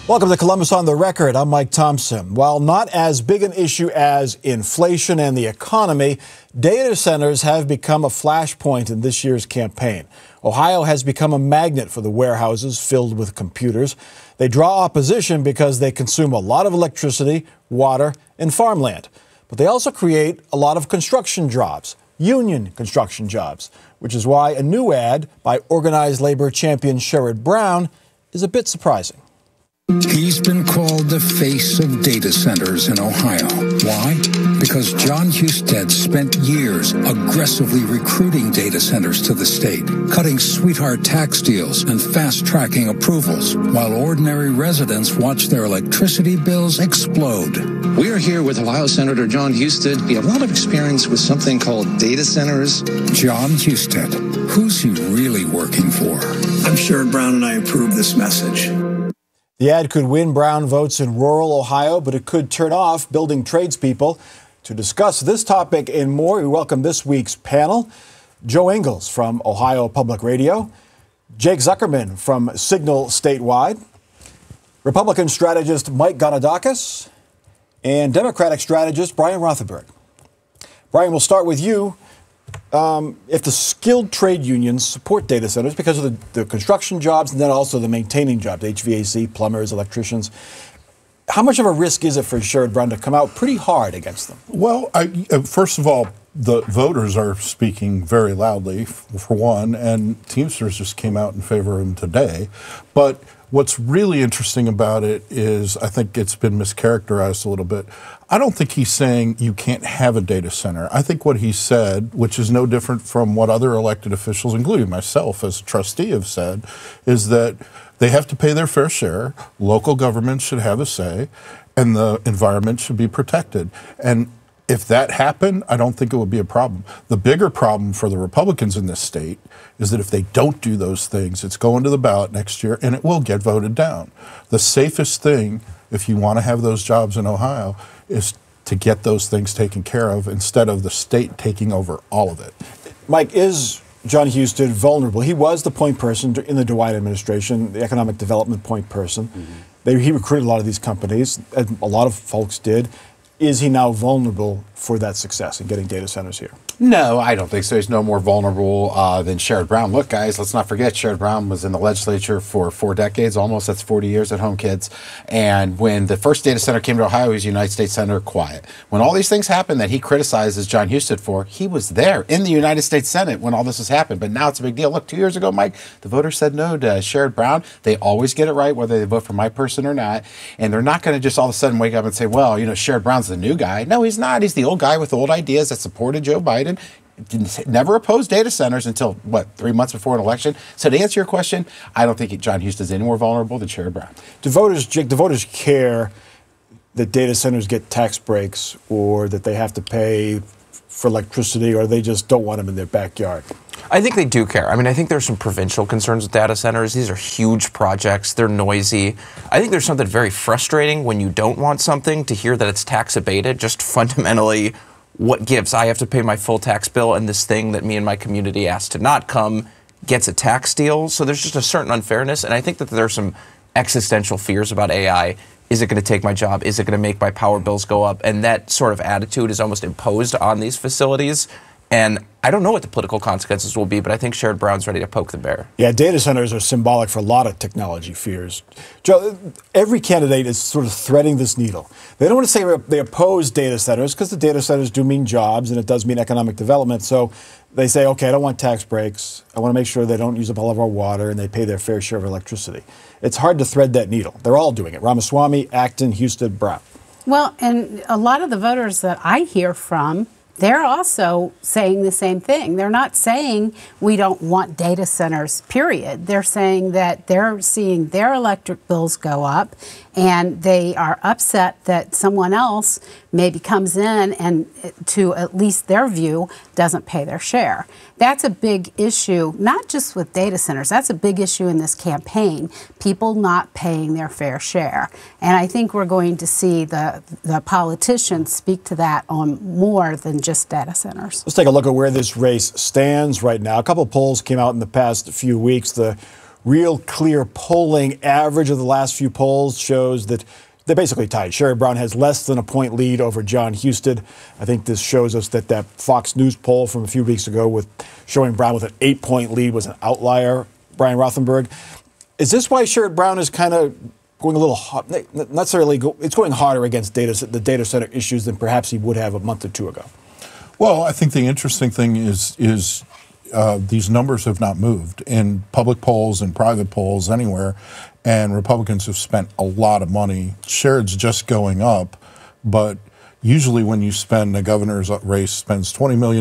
Welcome to Columbus on the Record. I'm Mike Thompson. While not as big an issue as inflation and the economy, data centers have become a flashpoint in this year's campaign. Ohio has become a magnet for the warehouses filled with computers. They draw opposition because they consume a lot of electricity, water, and farmland. But they also create a lot of construction jobs, union construction jobs, which is why a new ad by organized labor champion Sherrod Brown is a bit surprising. He's been called the face of data centers in Ohio. Why? Because Jon Husted spent years aggressively recruiting data centers to the state, cutting sweetheart tax deals and fast-tracking approvals, while ordinary residents watch their electricity bills explode. We are here with Ohio Senator Jon Husted. We have a lot of experience with something called data centers. Jon Husted, who's he really working for? I'm Sherrod Brown, and I approve this message. The ad could win Brown votes in rural Ohio, but it could turn off building tradespeople. To discuss this topic and more, we welcome this week's panel. Joe Ingles from Ohio Public Radio, Jake Zuckerman from Signal Statewide, Republican strategist Mike Gonidakis, and Democratic strategist Brian Rothenberg. Brian, we'll start with you. If the skilled trade unions support data centers because of the construction jobs and then also the maintaining jobs, HVAC, plumbers, electricians, how much of a risk is it for Sherrod Brown to come out pretty hard against them? Well, first of all, the voters are speaking very loudly, for one, and Teamsters just came out in favor of him today. But what's really interesting about it is I think it's been mischaracterized a little bit. I don't think he's saying you can't have a data center. I think what he said, which is no different from what other elected officials, including myself as a trustee, have said, is that they have to pay their fair share, local governments should have a say, and the environment should be protected. And if that happened, I don't think it would be a problem. The bigger problem for the Republicans in this state is that if they don't do those things, it's going to the ballot next year and it will get voted down. The safest thing, if you want to have those jobs in Ohio, is to get those things taken care of instead of the state taking over all of it. Mike, is Jon Husted vulnerable? He was the point person in the Dwight administration, the economic development point person. He recruited a lot of these companies, and a lot of folks did. Is he now vulnerable for that success in getting data centers here? No, I don't think so. He's no more vulnerable than Sherrod Brown. Look, guys, let's not forget Sherrod Brown was in the legislature for 4 decades, almost. That's 40 years at home, kids. And when the first data center came to Ohio, he was United States Senator quiet. When all these things happened that he criticizes Jon Husted for, he was there in the United States Senate when all this has happened. But now it's a big deal. Look, 2 years ago, Mike, the voters said no to Sherrod Brown. They always get it right, whether they vote for my person or not. And they're not going to just all of a sudden wake up and say, well, you know, Sherrod Brown's the new guy. No, he's not. He's the old guy with old ideas that supported Joe Biden. Never opposed data centers until, 3 months before an election. So to answer your question, I don't think Jon Husted is any more vulnerable than Sherrod Brown. Do voters care that data centers get tax breaks or that they have to pay for electricity, or they just don't want them in their backyard? I think they do care. I mean, I think there's some provincial concerns with data centers. These are huge projects. They're noisy. I think there's something very frustrating when you don't want something to hear that it's tax abated. Just fundamentally, what gives? I have to pay my full tax bill, and this thing that me and my community asked to not come gets a tax deal. So there's just a certain unfairness, and I think that there's some existential fears about AI. Is it going to take my job? Is it going to make my power bills go up? And that sort of attitude is almost imposed on these facilities. And I don't know what the political consequences will be, but I think Sherrod Brown's ready to poke the bear. Yeah, data centers are symbolic for a lot of technology fears. Joe, every candidate is sort of threading this needle. They don't want to say they oppose data centers because the data centers do mean jobs and it does mean economic development. So they say, okay, I don't want tax breaks. I want to make sure they don't use up all of our water and they pay their fair share of electricity. It's hard to thread that needle. They're all doing it. Ramaswamy, Acton, Husted, Brown. Well, and a lot of the voters that I hear from, they're also saying the same thing. They're not saying we don't want data centers, period. They're saying that they're seeing their electric bills go up and they are upset that someone else maybe comes in and, to at least their view, doesn't pay their share. That's a big issue, not just with data centers. That's a big issue in this campaign, people not paying their fair share. And I think we're going to see the politicians speak to that on more than just data centers. Let's take a look at where this race stands right now. A couple of polls came out in the past few weeks. The Real Clear polling average of the last few polls shows that they're basically tied. Sherrod Brown has less than a point lead over Jon Husted. I think this shows us that that Fox News poll from a few weeks ago with showing Brown with an 8-point lead was an outlier, Brian Rothenberg. Is this why Sherrod Brown is kind of going a little hot, not necessarily, it's going harder against the data center issues than perhaps he would have a month or two ago? Well, I think the interesting thing is these numbers have not moved in public polls and private polls anywhere, and Republicans have spent a lot of money. Sherrod's just going up, but usually when you spend, a governor's race spends $20 million,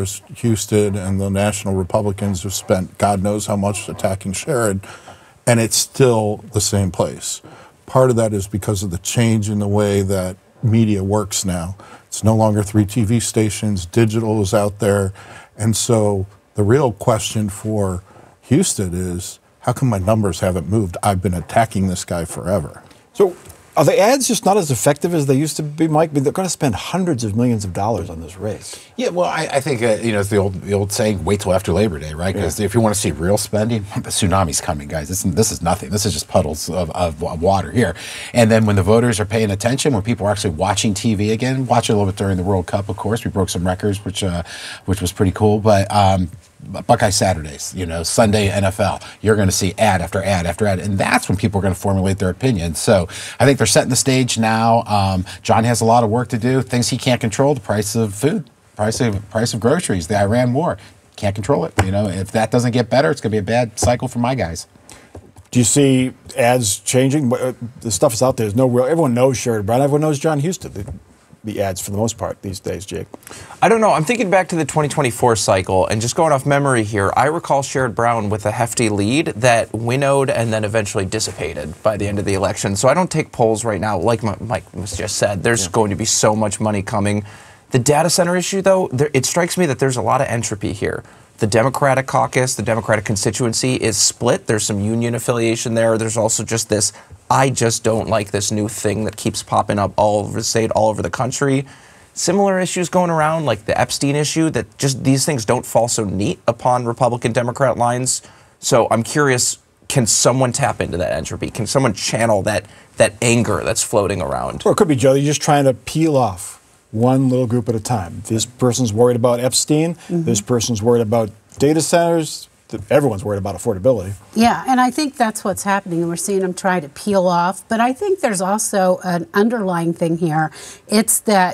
Husted and the national Republicans have spent God knows how much attacking Sherrod, and it's still the same place. Part of that is because of the change in the way that media works now. It's no longer 3 TV stations, digital is out there, and so the real question for Husted is, how come my numbers haven't moved? I've been attacking this guy forever. So are the ads just not as effective as they used to be, Mike? I mean, they're going to spend hundreds of millions of dollars on this race. Yeah, well, I think, it's the old saying, wait till after Labor Day, right? Because if you want to see real spending, the tsunami's coming, guys. This is nothing. This is just puddles of water here. And then when the voters are paying attention, when people are actually watching TV again, watching a little bit during the World Cup, of course. We broke some records, which was pretty cool. But Buckeye Saturdays, Sunday NFL, you're going to see ad after ad after ad, and that's when people are going to formulate their opinion. So I think they're setting the stage now. John has a lot of work to do, things he can't control, the price of food, price of groceries, the Iran war, can't control it. If that doesn't get better, it's going to be a bad cycle for my guys. Do you see ads changing? The stuff is out there. There's no real, everyone knows Sherrod Brown, everyone knows Jon Husted. The ads for the most part these days, Jake. I don't know. I'm thinking back to the 2024 cycle, and just going off memory here, I recall Sherrod Brown with a hefty lead that winnowed and then eventually dissipated by the end of the election. So I don't take polls right now. Like Mike just said, there's going to be so much money coming. The data center issue, though, it strikes me that there's a lot of entropy here. The Democratic caucus, the Democratic constituency is split. There's some union affiliation there. There's also just this, I just don't like this new thing that keeps popping up all over the state, all over the country. Similar issues going around, like the Epstein issue, that just these things don't fall so neat upon Republican-Democrat lines. So I'm curious, can someone tap into that entropy? Can someone channel that anger that's floating around? Or it could be, Joe, you're just trying to peel off one little group at a time. This person's worried about Epstein. This person's worried about data centers. Everyone's worried about affordability. Yeah, and I think that's what's happening. We're seeing them try to peel off. But I think there's also an underlying thing here. It's that,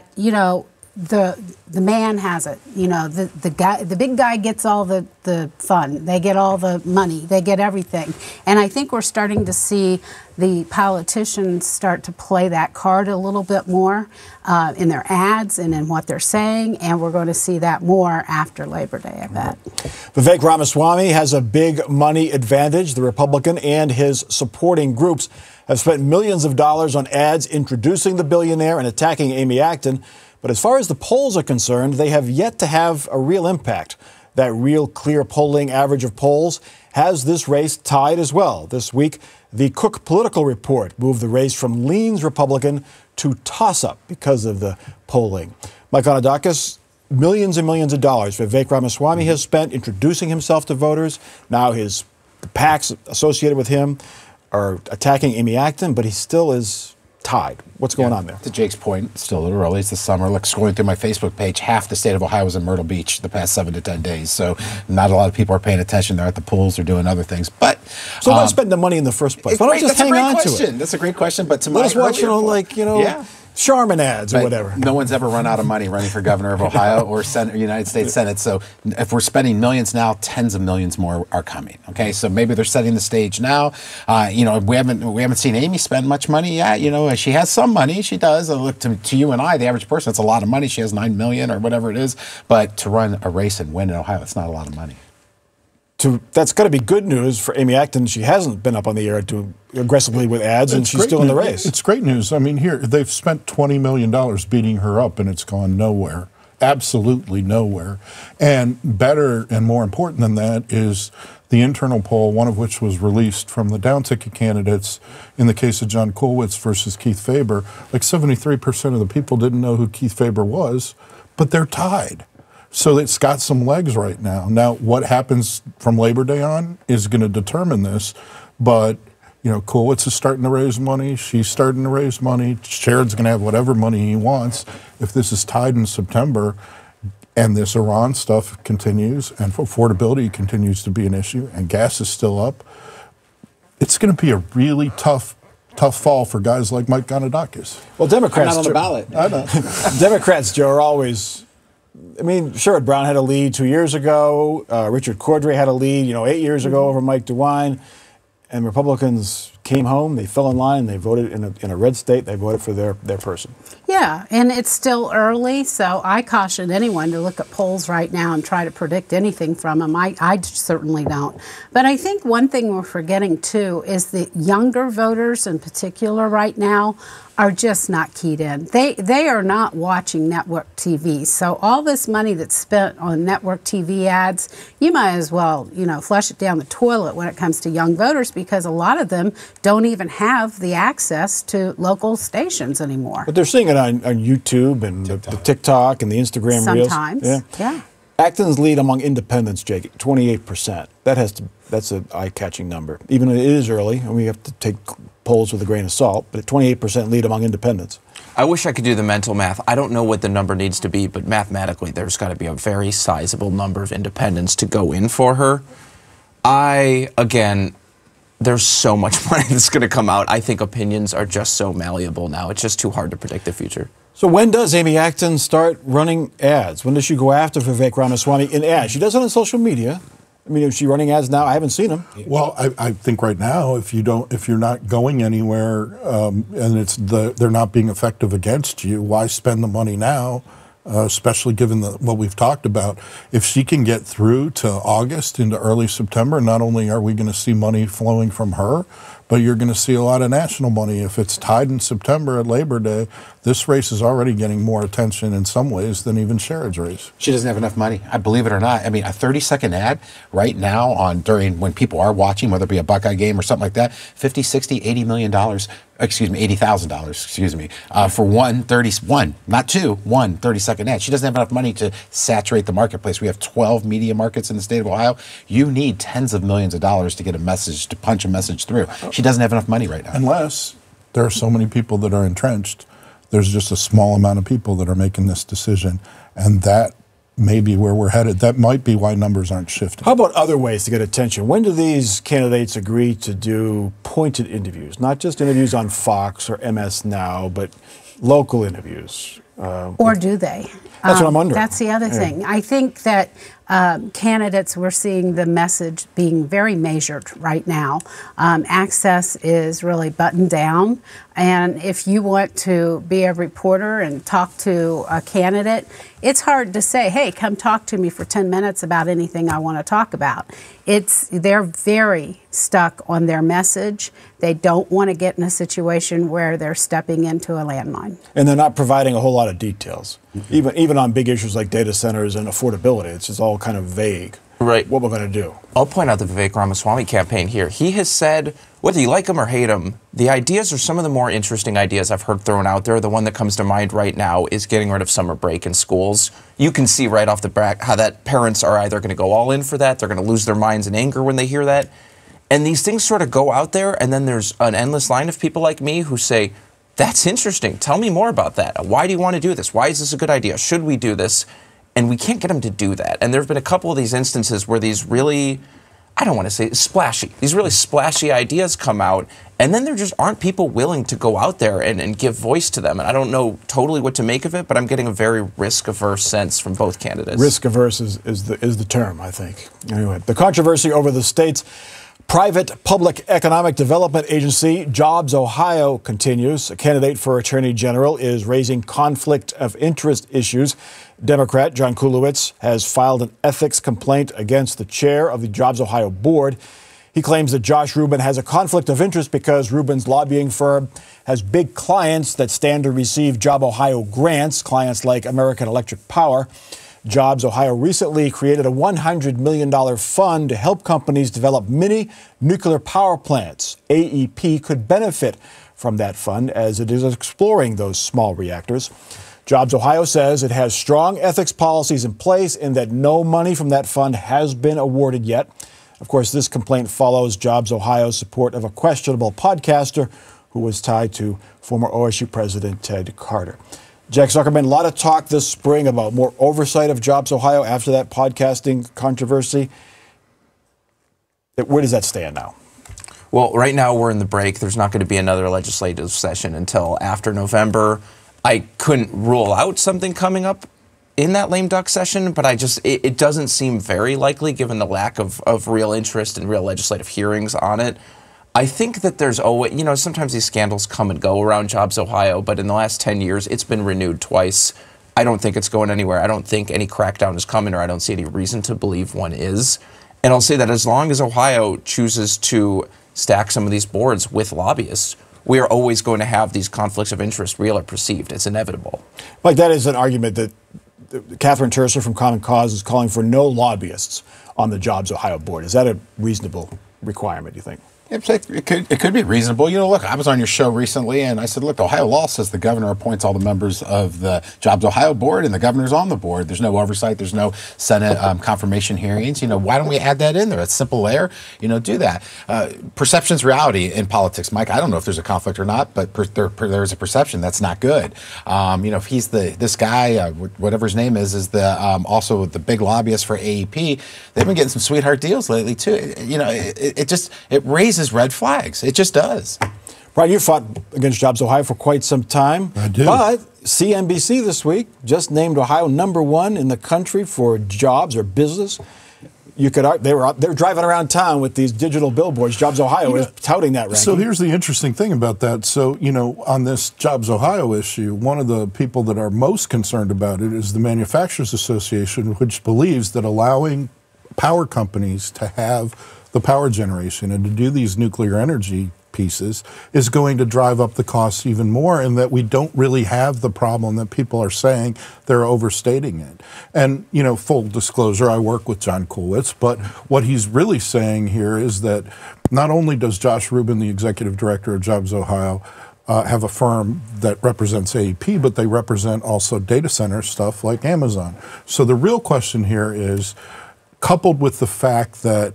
the man has it. The big guy gets all the fun. They get all the money. They get everything. And I think we're starting to see the politicians start to play that card a little bit more in their ads and in what they're saying. And we're going to see that more after Labor Day, I bet. Vivek Ramaswamy has a big money advantage. The Republican and his supporting groups have spent millions of dollars on ads introducing the billionaire and attacking Amy Acton. But as far as the polls are concerned, they have yet to have a real impact. That Real Clear polling average of polls has this race tied as well. This week, the Cook Political Report moved the race from leans Republican to toss-up because of the polling. Mike Onadakis, millions and millions of dollars Vivek Ramaswamy has spent introducing himself to voters. Now the PACs associated with him are attacking Amy Acton, but he still is tied. What's going on there? To Jake's point, it's still a little early. It's the summer. Look, scrolling through my Facebook page, half the state of Ohio was in Myrtle Beach the past 7 to 10 days. So not a lot of people are paying attention. They're at the pools. They're doing other things. But so why spend the money in the first place? Why don't just hang on to it? That's a great question. But to let us watch, Charmin ads or whatever. No one's ever run out of money running for governor of Ohio or United States Senate. So if we're spending millions now, tens of millions more are coming. Okay, so maybe they're setting the stage now. We haven't seen Amy spend much money yet. She has some money. She does. Look, to you and I, the average person, it's a lot of money. She has $9 million or whatever it is. But to run a race and win in Ohio, it's not a lot of money. That's got to be good news for Amy Acton. She hasn't been up on the air too aggressively with ads, and she's still in the race. It's great news. I mean, here, they've spent $20 million beating her up, and it's gone nowhere. Absolutely nowhere. And better and more important than that is the internal poll, one of which was released from the down-ticket candidates in the case of John Kulwitz versus Keith Faber. Like 73% of the people didn't know who Keith Faber was, but they're tied. So it's got some legs right now. Now, what happens from Labor Day on is going to determine this. But, you know, Kulowitz is starting to raise money. She's starting to raise money. Sherrod's going to have whatever money he wants. If this is tied in September and this Iran stuff continues and affordability continues to be an issue and gas is still up, it's going to be a really tough fall for guys like Mike Ganadakis. Well, Democrats... I'm not on the ballot. I know. Democrats, Joe, are always... I mean, Sherrod Brown had a lead 2 years ago. Richard Cordray had a lead, 8 years ago over Mike DeWine. And Republicans came home, they fell in line, they voted in a red state, they voted for their person. Yeah, and it's still early, so I caution anyone to look at polls right now and try to predict anything from them. I certainly don't. But I think one thing we're forgetting, too, is the younger voters in particular right now are just not keyed in. They are not watching network TV. So all this money that's spent on network TV ads, you might as well, flush it down the toilet when it comes to young voters, because a lot of them don't even have the access to local stations anymore. But they're seeing it on YouTube and the TikTok and the Instagram Reels. Sometimes, yeah. Acton's lead among independents, Jake, 28%. That's an eye-catching number. Even though it is early, and we have to take polls with a grain of salt, but a 28% lead among independents. I wish I could do the mental math. I don't know what the number needs to be, but mathematically there's got to be a very sizable number of independents to go in for her. There's so much money that's going to come out. I think opinions are just so malleable now. It's just too hard to predict the future. So when does Amy Acton start running ads? When does she go after Vivek Ramaswamy in ads? She does it on social media. I mean, is she running ads now? I haven't seen them. Well, I think right now, if you're not going anywhere, and they're not being effective against you, why spend the money now? Especially given what we've talked about. If she can get through to August into early September, not only are we going to see money flowing from her, but you're going to see a lot of national money. If it's tied in September at Labor Day, this race is already getting more attention in some ways than even Sherrod's race. She doesn't have enough money. I believe it or not. I mean, a 30-second ad right now during when people are watching, whether it be a Buckeye game or something like that, $50, $60, $80 million. $80,000, for one 30-second ad. She doesn't have enough money to saturate the marketplace. We have 12 media markets in the state of Ohio. You need tens of millions of dollars to get a message, to punch a message through. She doesn't have enough money right now. Unless there are so many people that are entrenched, there's just a small amount of people that are making this decision, and that may be where we're headed. That might be why numbers aren't shifting. How about other ways to get attention? When do these candidates agree to do pointed interviews? Not just interviews on Fox or MS Now, but local interviews. Or do they? That's what I'm wondering. That's the other thing. I think that candidates, we're seeing the message being very measured right now. Access is really buttoned down. And if you want to be a reporter and talk to a candidate, it's hard to say, hey, come talk to me for 10 minutes about anything I want to talk about. They're very stuck on their message. They don't want to get in a situation where they're stepping into a landmine. And they're not providing a whole lot of details. Even on big issues like data centers and affordability, it's just all kind of vague. Right. What we're going to do. I'll point out the Vivek Ramaswamy campaign here. He has said, whether you like him or hate him, the ideas are some of the more interesting ideas I've heard thrown out there. The one that comes to mind right now is getting rid of summer break in schools. You can see right off the bat how that parents are either going to go all in for that, they're going to lose their minds in anger when they hear that. And these things sort of go out there, and then there's an endless line of people like me who say, that's interesting. Tell me more about that. Why do you want to do this? Why is this a good idea? Should we do this? And we can't get them to do that. And there have been a couple of these instances where these really, I don't want to say splashy, these really splashy ideas come out, and then there just aren't people willing to go out there and give voice to them. And I don't know totally what to make of it, but I'm getting a very risk-averse sense from both candidates. Risk-averse is the term, I think. Anyway, the controversy over the state's private public economic development agency, Jobs Ohio, continues. A candidate for Attorney General is raising conflict of interest issues. Democrat John Kulowitz has filed an ethics complaint against the chair of the Jobs Ohio board. He claims that Josh Rubin has a conflict of interest because Rubin's lobbying firm has big clients that stand to receive Job Ohio grants, clients like American Electric Power. Jobs Ohio recently created a $100 million fund to help companies develop mini nuclear power plants. AEP could benefit from that fund as it is exploring those small reactors. Jobs Ohio says it has strong ethics policies in place and that no money from that fund has been awarded yet. Of course, this complaint follows Jobs Ohio's support of a questionable podcaster who was tied to former OSU President Ted Carter. Jack Zuckerman, a lot of talk this spring about more oversight of Jobs Ohio after that podcasting controversy. Where does that stand now? Well, right now we're in the break. There's not going to be another legislative session until after November. I couldn't rule out something coming up in that lame duck session, but it doesn't seem very likely given the lack of real interest and real legislative hearings on it. I think that there's always, sometimes these scandals come and go around Jobs Ohio, but in the last 10 years, it's been renewed twice. I don't think it's going anywhere. I don't think any crackdown is coming, or I don't see any reason to believe one is. And I'll say that as long as Ohio chooses to stack some of these boards with lobbyists, we are always going to have these conflicts of interest, real or perceived. It's inevitable. Like, that is an argument that Catherine Terser from Common Cause is calling for no lobbyists on the Jobs Ohio board. Is that a reasonable requirement, do you think? It could be reasonable. Look, I was on your show recently, and I said, look, Ohio law says the governor appoints all the members of the Jobs Ohio board, and the governor's on the board. There's no oversight. There's no Senate confirmation hearings. Why don't we add that in there? It's simple there. Do that. Perception's reality in politics, Mike. I don't know if there's a conflict or not, but there is a perception that's not good. If he's this guy, whatever his name is also the big lobbyist for AEP. They've been getting some sweetheart deals lately too. It raises red flags. It just does. Brian, you fought against Jobs Ohio for quite some time. I did. But CNBC this week just named Ohio #1 in the country for jobs or business. They're driving around town with these digital billboards. Jobs Ohio is touting that ranking. So here's the interesting thing about that. So, on this Jobs Ohio issue, one of the people that are most concerned about it is the Manufacturers Association, which believes that allowing power companies to have the power generation and to do these nuclear energy pieces is going to drive up the costs even more, and that we don't really have the problem that people are saying. They're overstating it. And, full disclosure, I work with John Kulwitz, but what he's really saying here is that not only does Josh Rubin, the executive director of Jobs Ohio, have a firm that represents AEP, but they represent also data center stuff like Amazon. So the real question here is, coupled with the fact that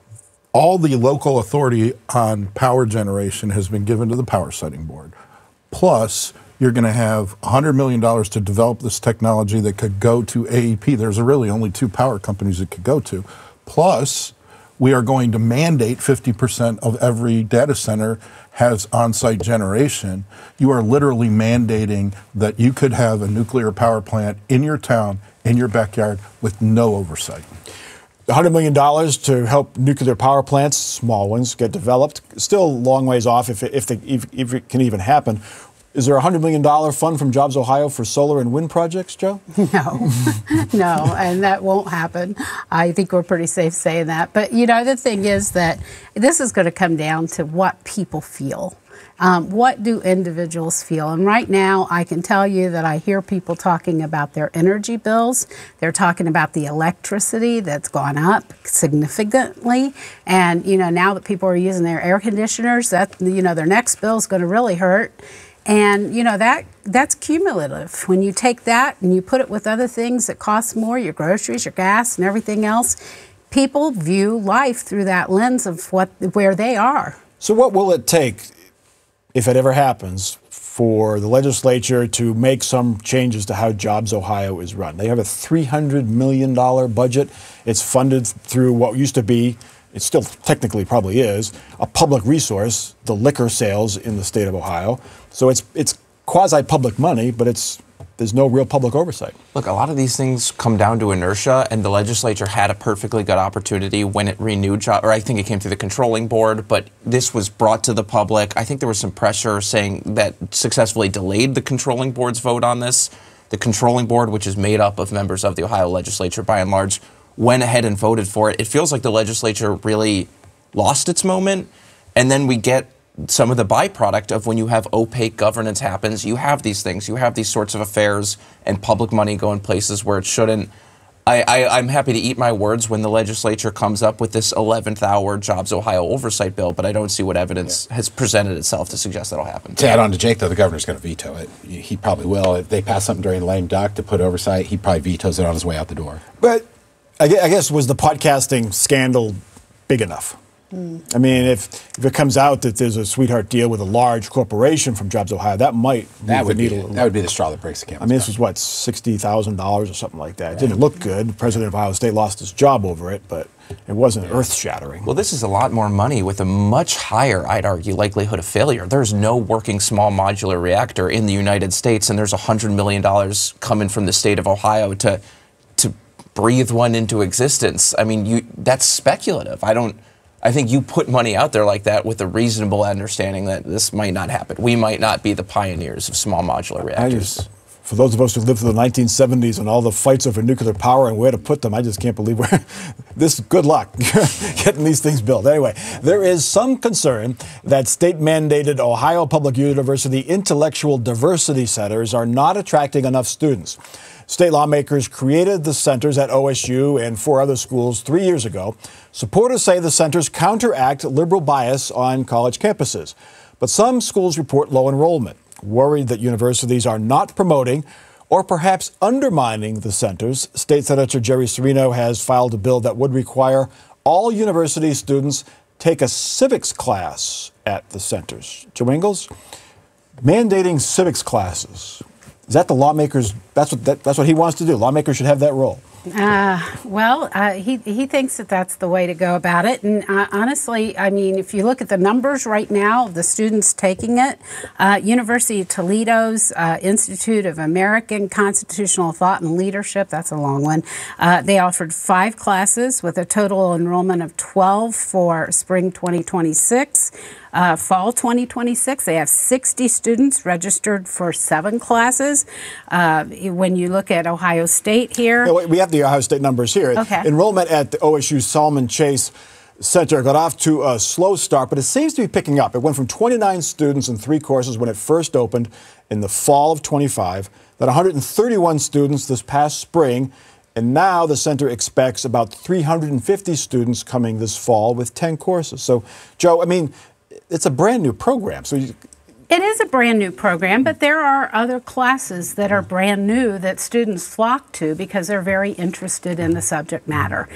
all the local authority on power generation has been given to the Power Siting Board. Plus, you're going to have $100 million to develop this technology that could go to AEP. There's really only 2 power companies it could go to. Plus, we are going to mandate 50% of every data center has on-site generation. You are literally mandating that you could have a nuclear power plant in your town, in your backyard, with no oversight. $100 million to help nuclear power plants, small ones, get developed. Still a long ways off if it can even happen. Is there a $100 million fund from Jobs Ohio for solar and wind projects, Joe? No, no, and that won't happen. I think we're pretty safe saying that. But, the thing is that this is going to come down to what people feel. What do individuals feel? And right now, I can tell you that I hear people talking about their energy bills. They're talking about the electricity that's gone up significantly. And, now that people are using their air conditioners, their next bill is going to really hurt. And, that's cumulative. When you take that and you put it with other things that cost more, your groceries, your gas, and everything else, people view life through that lens of where they are. So what will it take, if it ever happens, for the legislature to make some changes to how Jobs Ohio is run? They have a $300 million budget. It's funded through what used to be, it still technically probably is, a public resource, the liquor sales in the state of Ohio. So it's quasi-public money, but there's no real public oversight. Look, a lot of these things come down to inertia, and the legislature had a perfectly good opportunity when it renewed, or I think it came through the controlling board, but this was brought to the public. I think there was some pressure saying that successfully delayed the controlling board's vote on this. The controlling board, which is made up of members of the Ohio legislature by and large, went ahead and voted for it. It feels like the legislature really lost its moment, and then we get some of the byproduct of when you have opaque governance happens. You have these things, you have these sorts of affairs, and public money go in places where it shouldn't. I'm happy to eat my words when the legislature comes up with this 11th hour Jobs Ohio oversight bill, but I don't see what evidence has presented itself to suggest that'll happen. To add on to Jake, though, the governor's going to veto it. He probably will. If they pass something during lame duck to put oversight, he probably vetoes it on his way out the door. But I guess, was the podcasting scandal big enough? I mean, if it comes out that there's a sweetheart deal with a large corporation from Jobs Ohio, that might move the needle. That would be the straw that breaks the camel's back. I mean, this was what, $60,000 or something like that. It didn't look good. The president of Ohio State lost his job over it, but it wasn't earth-shattering. Well, this is a lot more money with a much higher, I'd argue, likelihood of failure. There's no working small modular reactor in the United States, and there's $100 million coming from the state of Ohio to breathe one into existence. I mean, that's speculative. I think you put money out there like that with a reasonable understanding that this might not happen. We might not be the pioneers of small modular reactors. For those of us who lived through the 1970s and all the fights over nuclear power and where to put them, I just can't believe good luck getting these things built. Anyway, there is some concern that state-mandated Ohio Public University intellectual diversity centers are not attracting enough students. State lawmakers created the centers at OSU and 4 other schools 3 years ago. Supporters say the centers counteract liberal bias on college campuses. But some schools report low enrollment, worried that universities are not promoting or perhaps undermining the centers. State Senator Jerry Cirino has filed a bill that would require all university students take a civics class at the centers. Joe Ingles, mandating civics classes. Is that the lawmakers? That's what he wants to do. Lawmakers should have that role. He thinks that that's the way to go about it. And honestly, I mean, if you look at the numbers right now, the students taking it, University of Toledo's Institute of American Constitutional Thought and Leadership, that's a long one, they offered 5 classes with a total enrollment of 12 for spring 2026. Fall 2026, they have 60 students registered for 7 classes. When you look at Ohio State here. No, we have the Ohio State numbers here. Okay. Enrollment at the OSU Solomon Chase Center got off to a slow start, but it seems to be picking up. It went from 29 students in 3 courses when it first opened in the fall of 25, then 131 students this past spring, and now the center expects about 350 students coming this fall with 10 courses. So, Joe, I mean, it's a brand new program. So it is a brand new program, but there are other classes that are brand new that students flock to because they're very interested in the subject matter.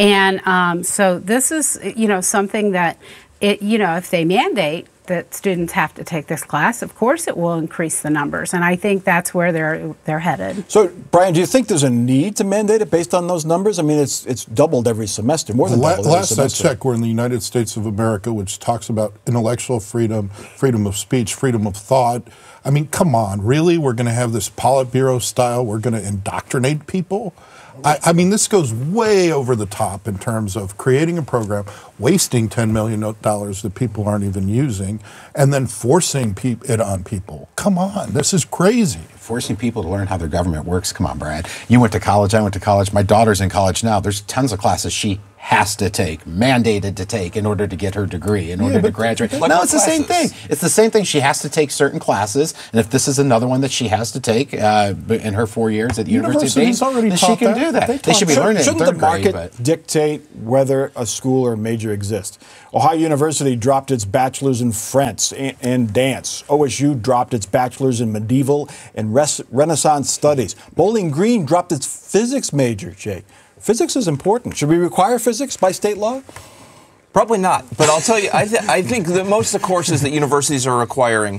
And so this is, something that, if they mandate that students have to take this class, of course it will increase the numbers. And I think that's where they're headed. So, Brian, do you think there's a need to mandate it based on those numbers? I mean, it's doubled every semester, more than doubled every semester. Last I checked, we're in the United States of America, which talks about intellectual freedom, freedom of speech, freedom of thought. I mean, come on, really? We're going to have this Politburo style? We're going to indoctrinate people? I mean, this goes way over the top in terms of creating a program, wasting $10 million that people aren't even using, and then forcing it on people. Come on, this is crazy. Forcing people to learn how their government works. Come on, Brad. You went to college, I went to college. My daughter's in college now. There's tons of classes she has to take, mandated to take in order to get her degree, in order to graduate. No, it's the same thing. It's the same thing. She has to take certain classes, and if this is another one that she has to take in her 4 years at the University of Dayton, then she can do that. They should be learning Shouldn't in third the market grade, dictate whether a school or major exists? Ohio University dropped its bachelor's in French and dance. OSU dropped its bachelor's in medieval and Renaissance studies. Bowling Green dropped its physics major, Jake. Physics is important. Should we require physics by state law? Probably not. But I'll tell you, I think that most of the courses that universities are requiring